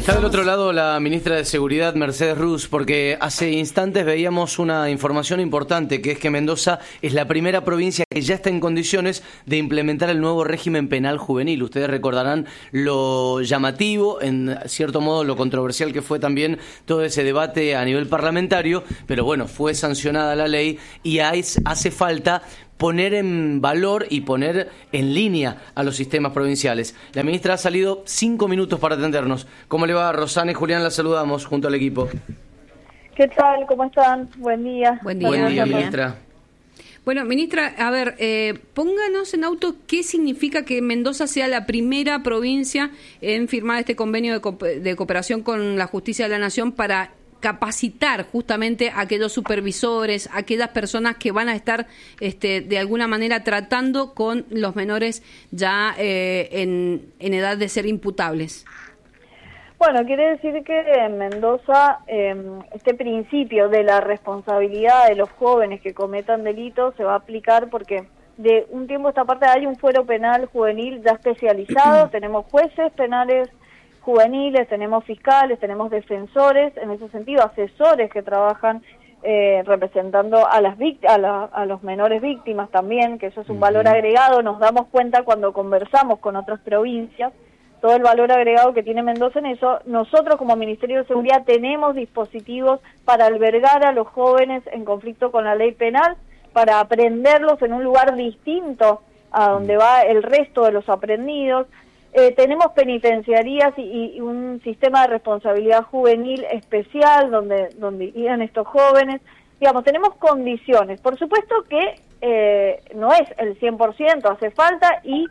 Está del otro lado la ministra de Seguridad, Mercedes Ruz, porque hace instantes veíamos una información importante, que es que Mendoza es la primera provincia que ya está en condiciones de implementar el nuevo régimen penal juvenil. Ustedes recordarán lo llamativo, en cierto modo lo controversial que fue también todo ese debate a nivel parlamentario, pero bueno, fue sancionada la ley y hace falta poner en valor y poner en línea a los sistemas provinciales. La ministra ha salido 5 minutos para atendernos. ¿Cómo le va, Rosana y Julián? La saludamos junto al equipo. ¿Qué tal? ¿Cómo están? Buen día. Buen día, ministra. Bueno, ministra, a ver, pónganos en auto qué significa que Mendoza sea la primera provincia en firmar este convenio de cooperación con la Justicia de la Nación para capacitar justamente a aquellos supervisores, a aquellas personas que van a estar de alguna manera tratando con los menores ya en edad de ser imputables. Bueno, quiere decir que en Mendoza este principio de la responsabilidad de los jóvenes que cometan delitos se va a aplicar porque de un tiempo a esta parte hay un fuero penal juvenil ya especializado, tenemos jueces penales juveniles, tenemos fiscales, tenemos defensores, en ese sentido asesores que trabajan representando a los menores víctimas también, que eso es un valor agregado. Nos damos cuenta cuando conversamos con otras provincias, todo el valor agregado que tiene Mendoza en eso. Nosotros como Ministerio de Seguridad tenemos dispositivos para albergar a los jóvenes en conflicto con la ley penal, para aprenderlos en un lugar distinto a donde va el resto de los aprendidos. Tenemos penitenciarías y un sistema de responsabilidad juvenil especial donde irían estos jóvenes. Digamos, tenemos condiciones. Por supuesto que no es el 100%, hace falta y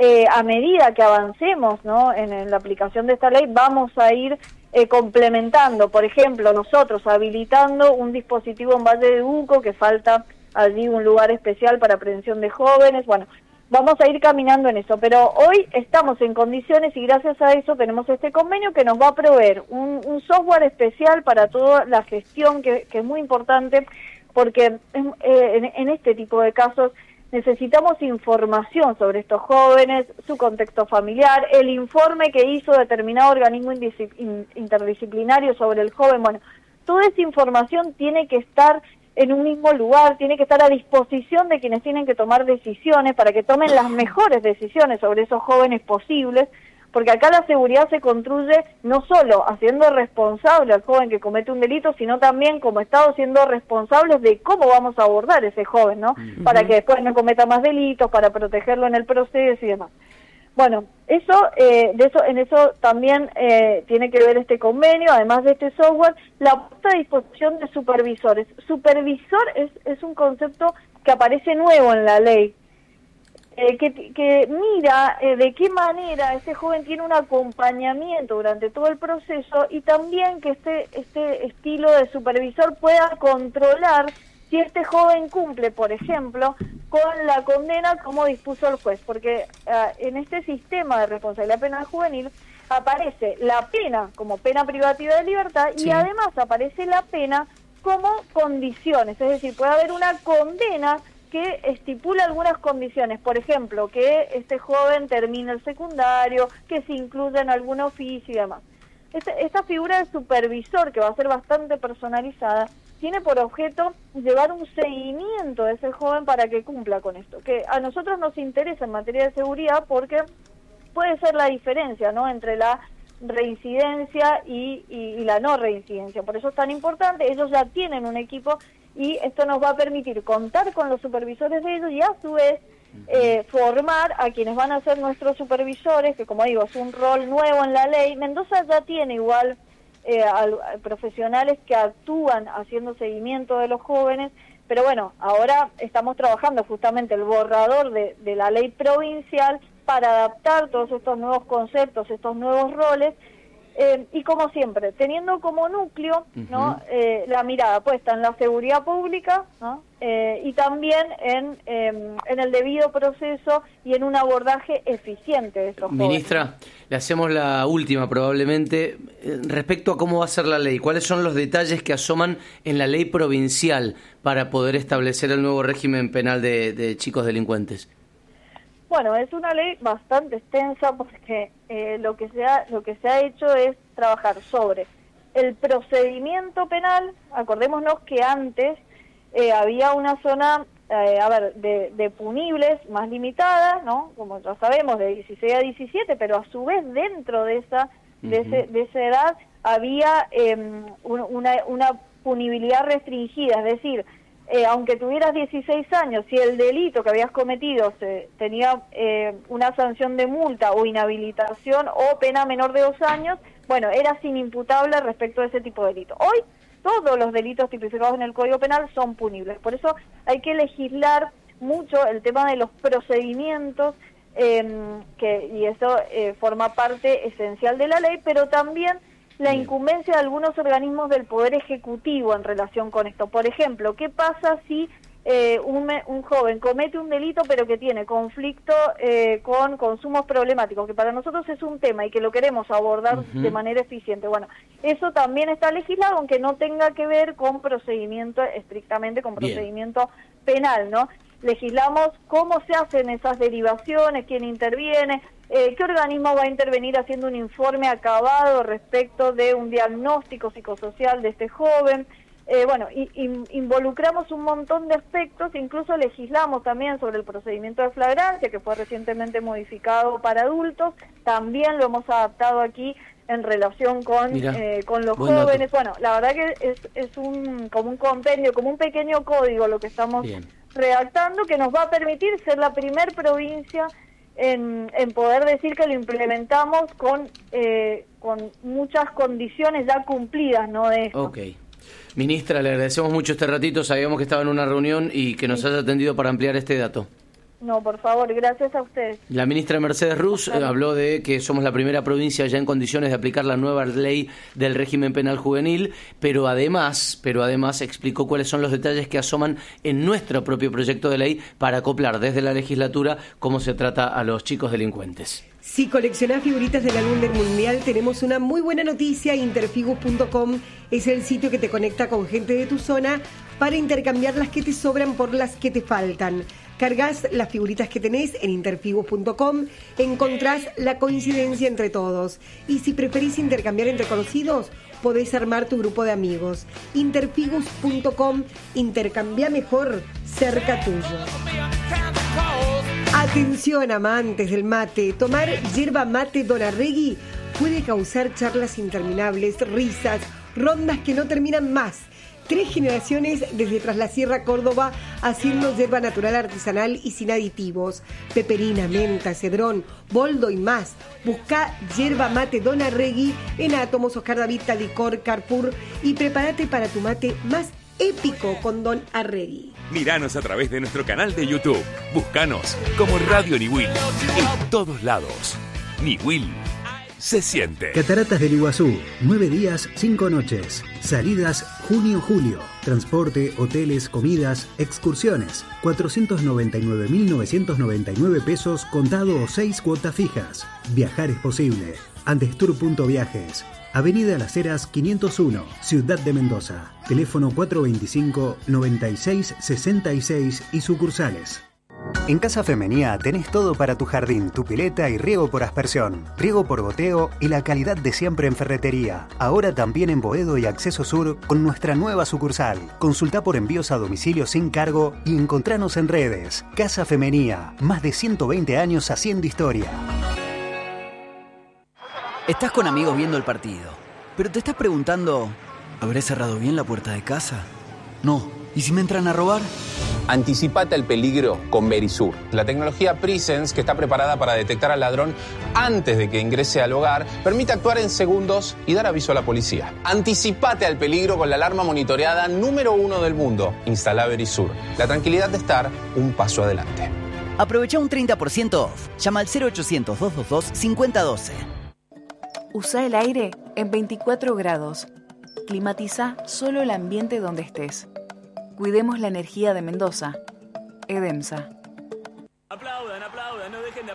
a medida que avancemos, ¿no?, en la aplicación de esta ley vamos a ir complementando. Por ejemplo, nosotros habilitando un dispositivo en Valle de Uco, que falta allí un lugar especial para prevención de jóvenes. Bueno, vamos a ir caminando en eso, pero hoy estamos en condiciones y gracias a eso tenemos este convenio que nos va a proveer un software especial para toda la gestión que es muy importante porque en este tipo de casos necesitamos información sobre estos jóvenes, su contexto familiar, el informe que hizo determinado organismo interdisciplinario sobre el joven. Bueno, toda esa información tiene que estar en un mismo lugar, tiene que estar a disposición de quienes tienen que tomar decisiones para que tomen las mejores decisiones sobre esos jóvenes posibles, porque acá la seguridad se construye no solo haciendo responsable al joven que comete un delito, sino también como Estado siendo responsables de cómo vamos a abordar a ese joven, ¿no? Para que después no cometa más delitos, para protegerlo en el proceso y demás. Bueno, en eso también tiene que ver este convenio, además de este software, la puesta a disposición de supervisores. Supervisor es un concepto que aparece nuevo en la ley, que mira de qué manera ese joven tiene un acompañamiento durante todo el proceso y también que este estilo de supervisor pueda controlar si este joven cumple, por ejemplo, con la condena como dispuso el juez, porque en este sistema de responsabilidad penal juvenil aparece la pena como pena privativa de libertad y además aparece la pena como condiciones, es decir, puede haber una condena que estipula algunas condiciones, por ejemplo, que este joven termine el secundario, que se incluya en algún oficio y demás. Esta figura de supervisor, que va a ser bastante personalizada, tiene por objeto llevar un seguimiento de ese joven para que cumpla con esto, que a nosotros nos interesa en materia de seguridad porque puede ser la diferencia, ¿no?, entre la reincidencia y la no reincidencia. Por eso es tan importante, ellos ya tienen un equipo y esto nos va a permitir contar con los supervisores de ellos y a su vez formar a quienes van a ser nuestros supervisores, que como digo es un rol nuevo en la ley. Mendoza ya tiene igual profesionales que actúan haciendo seguimiento de los jóvenes, pero bueno, ahora estamos trabajando justamente el borrador de la ley provincial para adaptar todos estos nuevos conceptos, estos nuevos roles, y como siempre, teniendo como núcleo, ¿no?, la mirada puesta en la seguridad pública, ¿no?, y también en el debido proceso y en un abordaje eficiente de estos jóvenes. Ministra, le hacemos la última probablemente, respecto a cómo va a ser la ley. ¿Cuáles son los detalles que asoman en la ley provincial para poder establecer el nuevo régimen penal de chicos delincuentes? Bueno, es una ley bastante extensa porque lo que se ha hecho es trabajar sobre el procedimiento penal. Acordémonos que antes había una zona, de punibles más limitada, ¿no? Como ya sabemos, de 16 a 17, pero a su vez dentro de esa edad había una punibilidad restringida, es decir, aunque tuvieras 16 años, si el delito que habías cometido tenía una sanción de multa o inhabilitación o pena menor de 2 años, bueno, eras inimputable respecto a ese tipo de delito. Hoy todos los delitos tipificados en el Código Penal son punibles, por eso hay que legislar mucho el tema de los procedimientos, y eso forma parte esencial de la ley, pero también la incumbencia de algunos organismos del Poder Ejecutivo en relación con esto. Por ejemplo, ¿qué pasa si un joven comete un delito pero que tiene conflicto con consumos problemáticos, que para nosotros es un tema y que lo queremos abordar de manera eficiente? Bueno, eso también está legislado, aunque no tenga que ver con procedimiento, estrictamente con procedimiento penal, ¿no? Legislamos cómo se hacen esas derivaciones, quién interviene, qué organismo va a intervenir haciendo un informe acabado respecto de un diagnóstico psicosocial de este joven. Involucramos un montón de aspectos, incluso legislamos también sobre el procedimiento de flagrancia, que fue recientemente modificado para adultos, también lo hemos adaptado aquí en relación con los jóvenes. Bueno, la verdad que es como un compendio, como un pequeño código lo que estamos redactando, que nos va a permitir ser la primer provincia en poder decir que lo implementamos con muchas condiciones ya cumplidas, ¿no? De esto. Okay. Ministra, le agradecemos mucho este ratito, sabíamos que estaba en una reunión y que nos haya atendido para ampliar este dato. No, por favor, gracias a ustedes. La ministra Mercedes Ruz habló de que somos la primera provincia ya en condiciones de aplicar la nueva ley del régimen penal juvenil, pero además explicó cuáles son los detalles que asoman en nuestro propio proyecto de ley para acoplar desde la legislatura cómo se trata a los chicos delincuentes. Si coleccionás figuritas del álbum del Mundial, tenemos una muy buena noticia. Interfigus.com es el sitio que te conecta con gente de tu zona para intercambiar las que te sobran por las que te faltan. Cargas las figuritas que tenés en interfigus.com, encontrás la coincidencia entre todos. Y si preferís intercambiar entre conocidos, podés armar tu grupo de amigos. Interfigus.com, intercambia mejor cerca tuyo. Atención, amantes del mate, tomar yerba mate Donarregui puede causar charlas interminables, risas, rondas que no terminan más. 3 generaciones desde Tras la Sierra, Córdoba, haciendo yerba natural, artesanal y sin aditivos. Peperina, menta, cedrón, boldo y más. Busca yerba mate Donarregui en Átomos, Oscar David, Licor, Carrefour y prepárate para tu mate más épico con Don Arregui. Míranos a través de nuestro canal de YouTube. Búscanos como Radio Niwil en todos lados. Niwil se siente. Cataratas del Iguazú, 9 días, 5 noches. Salidas junio-julio. Transporte, hoteles, comidas, excursiones. 499.999 pesos contado o 6 cuotas fijas. Viajar es posible. Andestour.viajes. Avenida Las Heras 501, Ciudad de Mendoza. Teléfono 425-9666 y sucursales. En Casa Femenía tenés todo para tu jardín, tu pileta y riego por aspersión, riego por goteo y la calidad de siempre en ferretería. Ahora también en Boedo y Acceso Sur con nuestra nueva sucursal. Consultá por envíos a domicilio sin cargo y encontranos en redes. Casa Femenía, más de 120 años haciendo historia. Estás con amigos viendo el partido, pero te estás preguntando, ¿habré cerrado bien la puerta de casa? No. ¿Y si me entran a robar? Anticipate al peligro con Verisur. La tecnología Presence, que está preparada para detectar al ladrón antes de que ingrese al hogar, permite actuar en segundos y dar aviso a la policía. Anticipate al peligro con la alarma monitoreada número 1 del mundo. Instala Verisur. La tranquilidad de estar un paso adelante. Aprovecha un 30% off. Llama al 0800-222-5012. Usa el aire en 24 grados. Climatiza solo el ambiente donde estés. Cuidemos la energía de Mendoza. EDEMSA. Aplaudan, aplaudan, no dejen de aplaudir.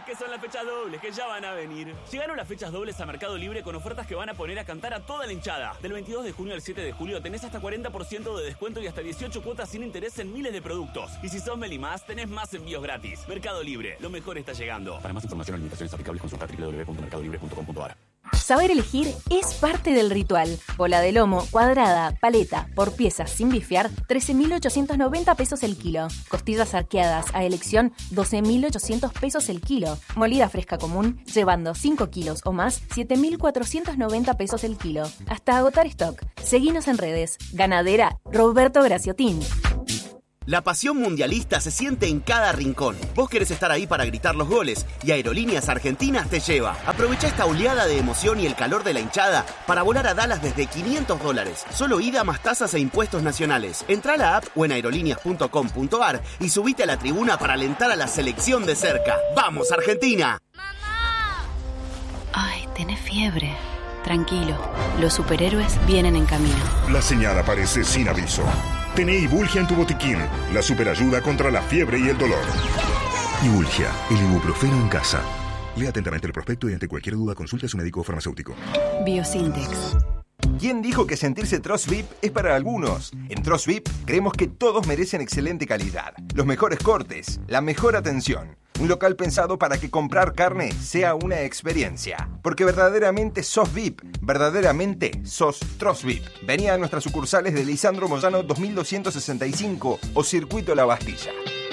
que son las fechas dobles, que ya van a venir. Llegaron las fechas dobles a Mercado Libre con ofertas que van a poner a cantar a toda la hinchada. Del 22 de junio al 7 de julio tenés hasta 40% de descuento y hasta 18 cuotas sin interés en miles de productos. Y si sos Meli Más, tenés más envíos gratis. Mercado Libre, lo mejor está llegando. Para más información o limitaciones aplicables, consulta www.mercadolibre.com.ar. Saber elegir es parte del ritual. Bola de lomo, cuadrada, paleta, por piezas sin bifear, 13.890 pesos el kilo. Costillas arqueadas a elección, 12.800 pesos el kilo. Molida fresca común, llevando 5 kilos o más, 7.490 pesos el kilo. Hasta agotar stock. Seguinos en redes. Ganadera Roberto Graciotín. La pasión mundialista se siente en cada rincón. Vos querés estar ahí para gritar los goles y Aerolíneas Argentinas te lleva. Aprovecha esta oleada de emoción y el calor de la hinchada para volar a Dallas desde $500. Solo ida más tasas e impuestos nacionales. Entrá a la app o en aerolíneas.com.ar y subite a la tribuna para alentar a la selección de cerca. ¡Vamos, Argentina! ¡Mamá! Ay, tenés fiebre. Tranquilo, los superhéroes vienen en camino. La señal aparece sin aviso. Tené Ibulgia en tu botiquín, la superayuda contra la fiebre y el dolor. Ibulgia, el ibuprofeno en casa. Lea atentamente el prospecto y ante cualquier duda consulte a su médico o farmacéutico. Biosintex. ¿Quién dijo que sentirse Trost VIP es para algunos? En Trost VIP creemos que todos merecen excelente calidad, los mejores cortes, la mejor atención. Un local pensado para que comprar carne sea una experiencia. Porque verdaderamente sos VIP, verdaderamente sos Trost VIP. Vení a nuestras sucursales de Lisandro Moyano 2265 o Circuito La Bastilla.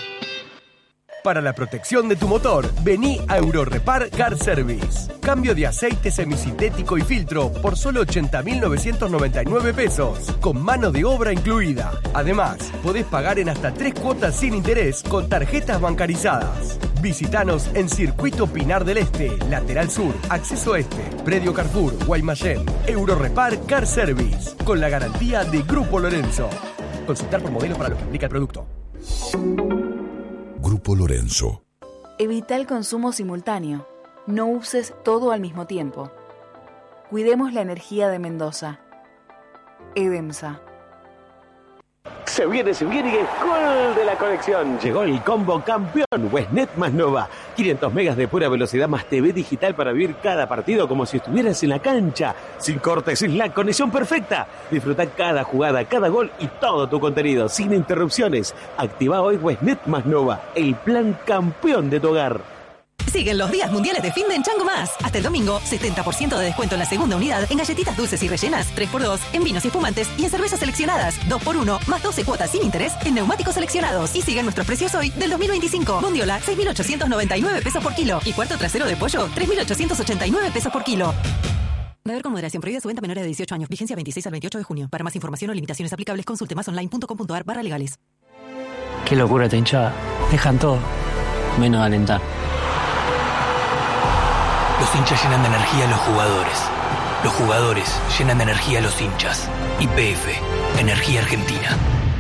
Para la protección de tu motor, vení a Eurorepar Car Service. Cambio de aceite semisintético y filtro por solo 80.999 pesos, con mano de obra incluida. Además, podés pagar en hasta 3 cuotas sin interés con tarjetas bancarizadas. Visítanos en Circuito Pinar del Este, Lateral Sur, Acceso Este, Predio Carrefour, Guaymallén. Eurorepar Car Service, con la garantía de Grupo Lorenzo. Consultar por modelos para lo que implica el producto. Grupo Lorenzo. Evita el consumo simultáneo. No uses todo al mismo tiempo. Cuidemos la energía de Mendoza. Edemsa. Se viene y es gol de la conexión. Llegó el combo campeón Westnet más Nova. 500 megas de pura velocidad más TV digital para vivir cada partido como si estuvieras en la cancha. Sin cortes, sin la conexión perfecta. Disfruta cada jugada, cada gol y todo tu contenido sin interrupciones. Activa hoy Westnet más Nova, el plan campeón de tu hogar. Siguen los días mundiales de Finde en Chango Más. Hasta el domingo, 70% de descuento en la segunda unidad en galletitas dulces y rellenas, 3x2 en vinos y espumantes y en cervezas seleccionadas, 2x1 más 12 cuotas sin interés en neumáticos seleccionados. Y siguen nuestros precios hoy del 2025. Bondiola, 6.899 pesos por kilo. Y cuarto trasero de pollo, 3.889 pesos por kilo. Beber con moderación. Prohibida su venta a menores de 18 años. Vigencia 26 al 28 de junio. Para más información o limitaciones aplicables, consulte másonline.com.ar/legales. Qué locura esta hinchada. Dejan todo, menos alentar. Los hinchas llenan de energía a los jugadores. Los jugadores llenan de energía a los hinchas. YPF, Energía Argentina.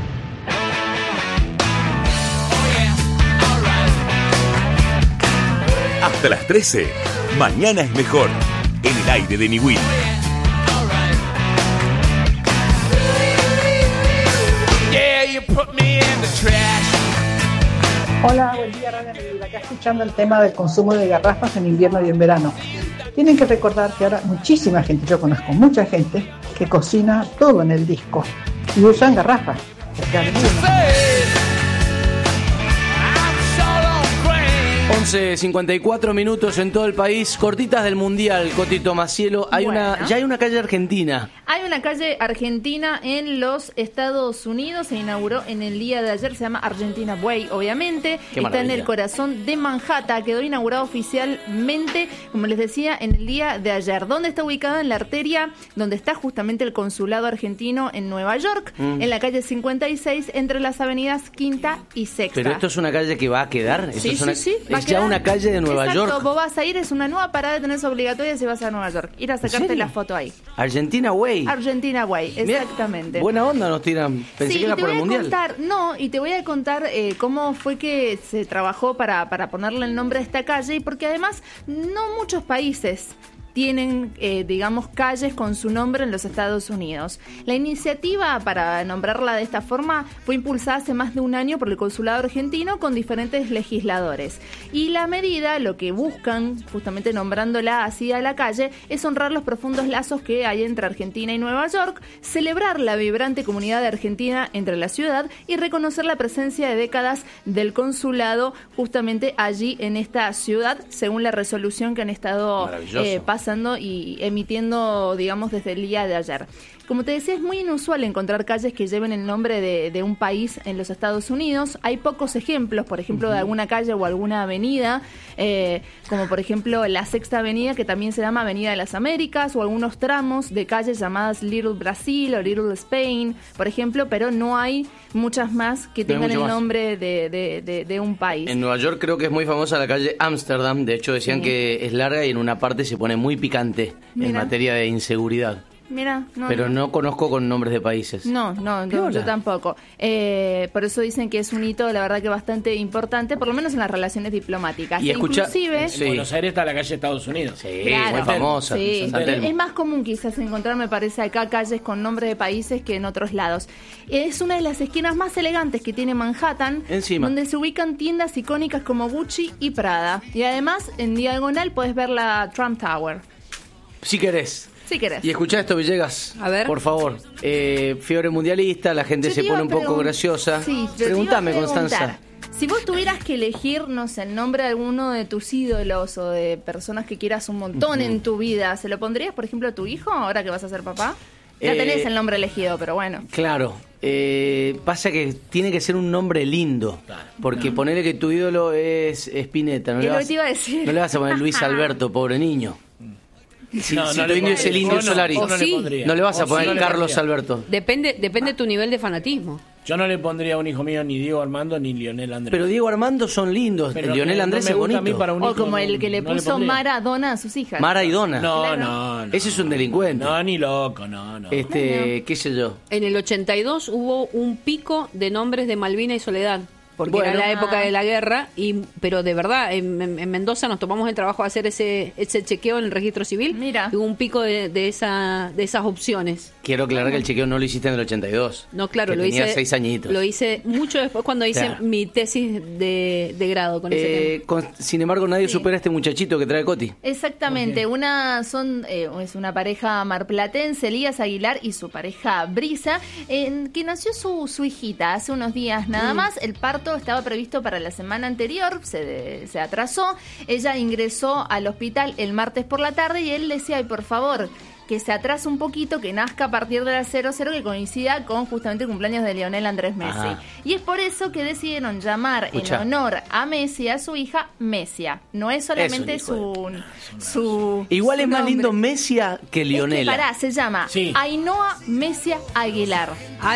Hasta las 13. Mañana es mejor. En el aire de Niwil. Hola, buen día, Radio Niwil. Acá escuchando el tema del consumo de garrafas en invierno y en verano. Tienen que recordar que ahora muchísima gente, yo conozco mucha gente, que cocina todo en el disco y usan garrafas. 11:54 minutos en todo el país, cortitas del Mundial, Cotito Macielo. Ya hay una calle argentina. Hay una calle argentina en los Estados Unidos, se inauguró en el día de ayer, se llama Argentina Way, obviamente. Qué está maravilla. en el corazón de Manhattan, quedó inaugurado oficialmente, como les decía, en el día de ayer. ¿Dónde está ubicada? En la arteria donde está justamente el consulado argentino en Nueva York, en la calle 56, entre las avenidas Quinta y Sexta. Pero esto es una calle que va a quedar. Sí, Esto sí, es ya una calle de Nueva Exacto, York. vos vas a ir, es una nueva parada, tenés obligatoria si vas a Nueva York. Ir a sacarte serio? la foto ahí. Argentina Way. Argentina Way, exactamente. Buena onda nos tiran. Pensé Sí, que era y te por voy el a Mundial. contar, y te voy a contar cómo fue que se trabajó para ponerle el nombre a esta calle, y porque además no muchos países tienen, digamos, calles con su nombre en los Estados Unidos. La iniciativa para nombrarla de esta forma fue impulsada hace más de un año por el consulado argentino con diferentes legisladores. Y la medida, lo que buscan, justamente nombrándola así a la calle, es honrar los profundos lazos que hay entre Argentina y Nueva York, celebrar la vibrante comunidad de Argentina entre la ciudad y reconocer la presencia de décadas del consulado justamente allí en esta ciudad, según la resolución que han estado pasando y emitiendo, digamos, desde el día de ayer. Como te decía, es muy inusual encontrar calles que lleven el nombre de un país en los Estados Unidos. Hay pocos ejemplos, por ejemplo, de alguna calle o alguna avenida, como por ejemplo la Sexta Avenida, que también se llama Avenida de las Américas, o algunos tramos de calles llamadas Little Brasil o Little Spain, por ejemplo, pero no hay muchas más que tengan el nombre de un país. En Nueva York creo que es muy famosa la calle Amsterdam, de hecho decían que es larga y en una parte se pone muy picante en materia de inseguridad. Mira, pero no conozco con nombres de países. No, yo tampoco. Por eso dicen que es un hito, la verdad que bastante importante, por lo menos en las relaciones diplomáticas. Y inclusive en Buenos Aires está la calle Estados Unidos. Sí, claro, muy famosa. Sí. Es más común quizás encontrar, me parece, acá calles con nombres de países que en otros lados. Es una de las esquinas más elegantes que tiene Manhattan, donde se ubican tiendas icónicas como Gucci y Prada. Y además, en diagonal puedes ver la Trump Tower. Si querés. Si querés. Y escuchá esto, Villegas. A ver. Por favor. Fiebre mundialista, la gente se pone un poco graciosa. Sí, pregúntame, Constanza. Si vos tuvieras que elegir, no sé, el nombre de alguno de tus ídolos o de personas que quieras un montón en tu vida, ¿se lo pondrías, por ejemplo, a tu hijo ahora que vas a ser papá? Ya tenés el nombre elegido, pero bueno. Claro. Pasa que tiene que ser un nombre lindo. Porque ponele que tu ídolo es Spinetta. No, te iba a decir. No le vas a poner Luis Alberto, pobre niño. Si tu indio es el Indio Solari, no le vas a poner Carlos Alberto. Depende de tu nivel de fanatismo. Yo no le pondría a un hijo mío ni Diego Armando ni Lionel Andrés. Pero Diego Armando son lindos. Pero Lionel Andrés es bonito. O como el que le puso Maradona a sus hijas. Maradona. No. Ese es un delincuente. No, ni loco, no. Qué sé yo. En el 82 hubo un pico de nombres de Malvina y Soledad. Porque era la época de la guerra, pero de verdad, en Mendoza nos tomamos el trabajo de hacer ese chequeo en el registro civil. Mira. Hubo un pico de esas opciones. Quiero aclarar que el chequeo no lo hiciste en el 82. No, claro, lo hice. Tenía 6 añitos. Lo hice mucho después cuando hice mi tesis de grado con ese tema. Sin embargo, nadie supera a este muchachito que trae Coti. Exactamente. Es una pareja marplatense, Elías Aguilar y su pareja Brisa, que nació su hijita hace unos días nada más. El parto estaba previsto para la semana anterior, se atrasó. Ella ingresó al hospital el martes por la tarde y él decía, ay, por favor, que se atrase un poquito, que nazca a partir de las 00, que coincida con justamente el cumpleaños de Lionel Andrés Messi. Ajá. Y es por eso que decidieron llamar en honor a Messi a su hija Messia. No es solamente su igual su es más nombre. lindo Messia que Lionel. Se llama Ainhoa Messia Aguilar.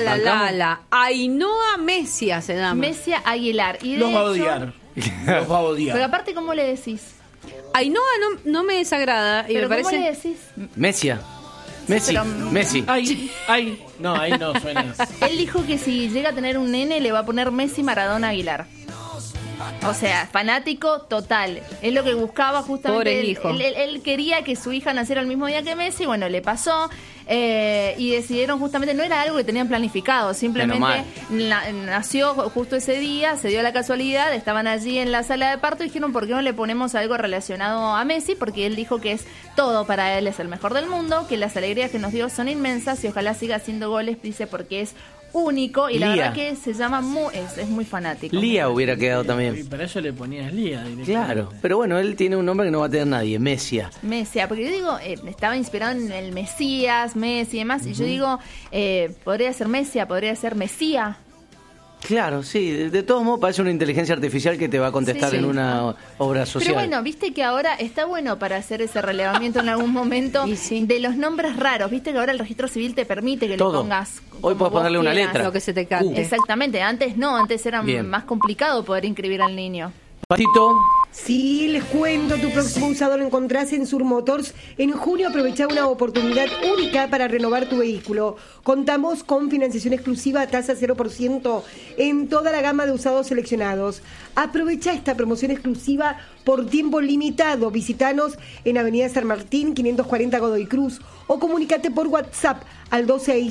Ainhoa Messia se llama. Messia Aguilar. Y de Los va a odiar. Los va a odiar. Pero aparte, ¿cómo le decís? Ainhoa no me desagrada. Y ¿Pero me parece... cómo le decís? Messia. Messi. Messi. Ay. No, ahí no suena. Él dijo que si llega a tener un nene le va a poner Messi Maradona Aguilar. O sea, fanático total. Es lo que buscaba justamente. Pobre el hijo. Él quería que su hija naciera el mismo día que Messi. Bueno, le pasó. Y decidieron justamente, no era algo que tenían planificado, simplemente nació justo ese día, se dio la casualidad, estaban allí en la sala de parto y dijeron, ¿por qué no le ponemos algo relacionado a Messi? Porque él dijo que es todo para él, es el mejor del mundo, que las alegrías que nos dio son inmensas y ojalá siga haciendo goles, dice, porque es único y la verdad que se llama es muy fanático. Lía hubiera quedado también. Y para eso le ponías Lía directamente. Claro, pero bueno, él tiene un nombre que no va a tener nadie, Messia. Messia, porque yo digo, estaba inspirado en el Mesías, Messi y demás, y yo digo, podría ser Messia, podría ser Mesía. Claro, sí, de todos modos parece una inteligencia artificial que te va a contestar en una obra social. Pero bueno, viste que ahora está bueno para hacer ese relevamiento en algún momento de los nombres raros, viste que ahora el registro civil te permite que le pongas. Hoy puedes ponerle una letra. Lo que se te cante. Exactamente, antes no, antes era más complicado poder inscribir al niño. Patito. Sí, les cuento, tu próximo usado lo encontrás en Sur Motors. En junio aprovechá una oportunidad única para renovar tu vehículo. Contamos con financiación exclusiva a tasa 0% en toda la gama de usados seleccionados. Aprovecha esta promoción exclusiva por tiempo limitado. Visítanos en Avenida San Martín, 540 Godoy Cruz, o comunícate por WhatsApp al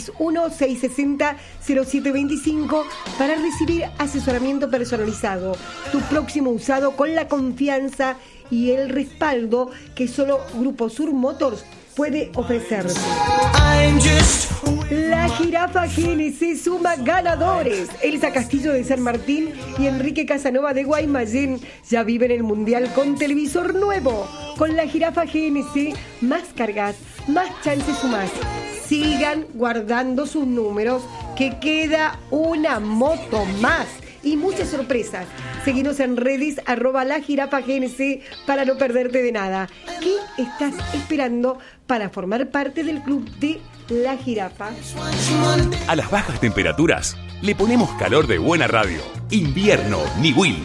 261-660-0725 para recibir asesoramiento personalizado. Tu próximo usado con la confianza y el respaldo que solo Grupo Sur Motors puede ofrecerte. La Jirafa GNC suma ganadores. Elsa Castillo de San Martín y Enrique Casanova de Guaymallén ya viven el Mundial con televisor nuevo. Con la Jirafa GNC, más cargas, más chances sumás. Sigan guardando sus números, que queda una moto más y muchas sorpresas. Seguinos en redes @lajirafagNC para no perderte de nada. ¿Qué estás esperando para formar parte del club de La Jirafa? A las bajas temperaturas le ponemos calor de buena radio. Invierno Niwil.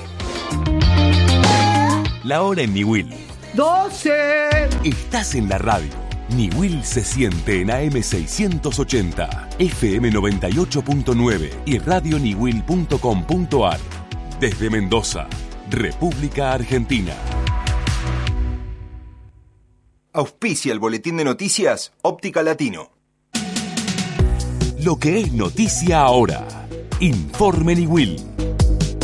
La hora en Niwil. 12. Estás en la radio. Niwil se siente en AM680, FM 98.9 y radioniwil.com.ar. Desde Mendoza, República Argentina. Auspicia el boletín de noticias Óptica Latino. Lo que es noticia ahora. Informe Niwil.